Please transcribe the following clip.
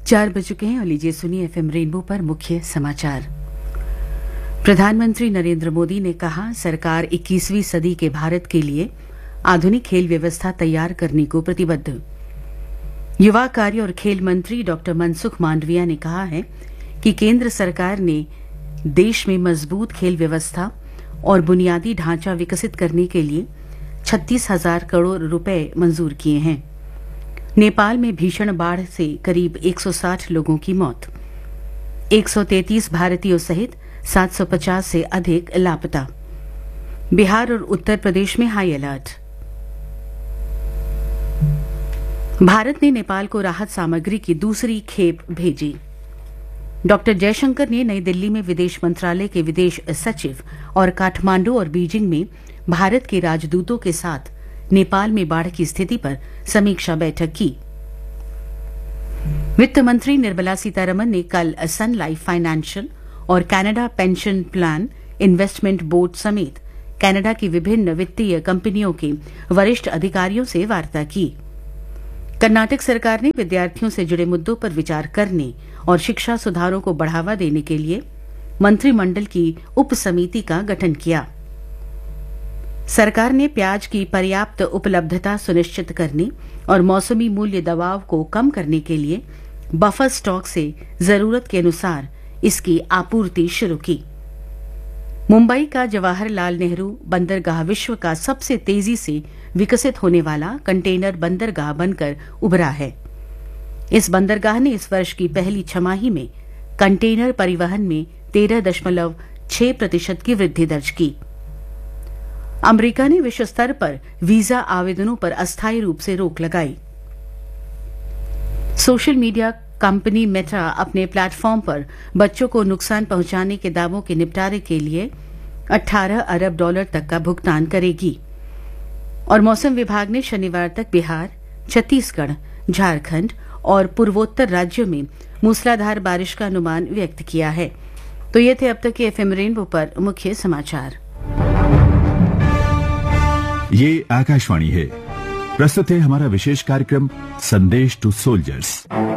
4 बज चुके हैं और लीजिए सुनिए एफएम रेनबो पर मुख्य समाचार। प्रधानमंत्री नरेंद्र मोदी ने कहा, सरकार 21वीं सदी के भारत के लिए आधुनिक खेल व्यवस्था तैयार करने को प्रतिबद्ध। युवा कार्य और खेल मंत्री डॉक्टर मनसुख मांडविया ने कहा है कि केंद्र सरकार ने देश में मजबूत खेल व्यवस्था और बुनियादी ढांचा विकसित करने के लिए 36,000 करोड़ रुपए मंजूर किए हैं। नेपाल में भीषण बाढ़ से करीब 160 लोगों की मौत, 133 भारतीयों सहित 750 से अधिक लापता। बिहार और उत्तर प्रदेश में हाई अलर्ट। भारत ने नेपाल को राहत सामग्री की दूसरी खेप भेजी। डॉक्टर जयशंकर ने नई दिल्ली में विदेश मंत्रालय के विदेश सचिव और काठमांडू और बीजिंग में भारत के राजदूतों के साथ नेपाल में बाढ़ की स्थिति पर समीक्षा बैठक की। वित्त मंत्री निर्मला सीतारमण ने कल सन लाइफ फाइनेंशियल और Canada pension plan investment board समेत कनाडा की विभिन्न वित्तीय कंपनियों के वरिष्ठ अधिकारियों से वार्ता की। कर्नाटक सरकार ने विद्यार्थियों से जुड़े मुद्दों पर विचार करने और शिक्षा सुधारों को बढ़ावा देने के लिए मंत्रिमंडल की उप समिति का गठन किया। सरकार ने प्याज की पर्याप्त उपलब्धता सुनिश्चित करने और मौसमी मूल्य दबाव को कम करने के लिए बफर स्टॉक से जरूरत के अनुसार इसकी आपूर्ति शुरू की। मुंबई का जवाहरलाल नेहरू बंदरगाह विश्व का सबसे तेजी से विकसित होने वाला कंटेनर बंदरगाह बनकर उभरा है। इस बंदरगाह ने इस वर्ष की पहली छमाही में कंटेनर परिवहन में 13.6% की वृद्धि दर्ज की। अमेरिका ने विश्व स्तर पर वीजा आवेदनों पर अस्थायी रूप से रोक लगाई। सोशल मीडिया कंपनी मेटा अपने प्लेटफॉर्म पर बच्चों को नुकसान पहुंचाने के दावों के निपटारे के लिए 18 अरब डॉलर तक का भुगतान करेगी। और मौसम विभाग ने शनिवार तक बिहार, छत्तीसगढ़, झारखंड और पूर्वोत्तर राज्यों में मूसलाधार बारिश का अनुमान व्यक्त किया है। तो ये थे अब तक के एफएम रेनबो पर मुख्य समाचार। ये आकाशवाणी है। प्रस्तुत है हमारा विशेष कार्यक्रम संदेश टू सोल्जर्स।